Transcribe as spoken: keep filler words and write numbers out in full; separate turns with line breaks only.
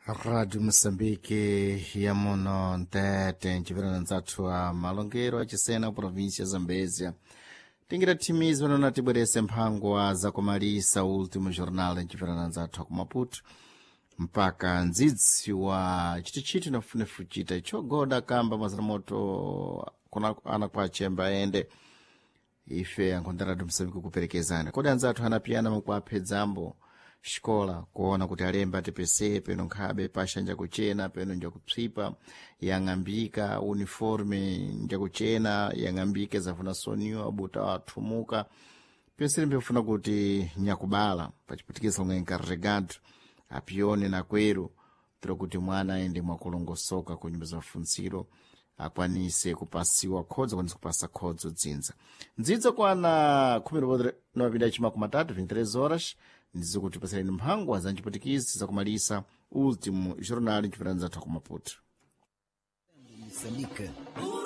Rádio Moçambique ya muno ntete ncipirana nzathu a malongero acisena província Zambézia tingira timizi pano natibwerese mphangwa zakumalisa último jornal ncipirana nzathu aku Maputo mpaka ndzidzi wa chitichiti nafunefu cita ichogoda kamba maziramoto kuna ana kwa chemba ende ife ankonda Rádio Moçambique kuperekezana kodi anzathu anapiyana mukuaphe dzambo xikola kuona kuti alemba ati pese peno nkhabe pasha njakuchena peno njakupsipa yang'ambika uniforme njakuchena yang'ambike zafuna soniwa abuta wathumuka penseri mbefuna kuti nyakubala pachiputikiza unga encarregado apione na kweru tira kuti mwana aende mwakulongosoka ku nyumba za mafunziro akwanise kupasiwa khodzo kwanise kupasa khodzo dzinza ndzidza kwana khumi na mapinda chimakumi atatu vinte e três horas ndizo kuti pasireni mphangwa za nciputikizi zakumalisa último jornal ncipirana zathu aku Maputo.
Moçambique.